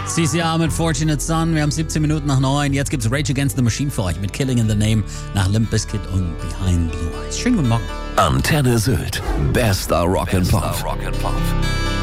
CCR mit Fortunate Son. Wir haben 17 Minuten nach 9. Jetzt gibt's Rage Against the Machine für euch mit Killing in the Name nach Limp Bizkit und Behind Blue Eyes. Schönen guten Morgen. Antenne Sylt. Bester Rock'n'Pop.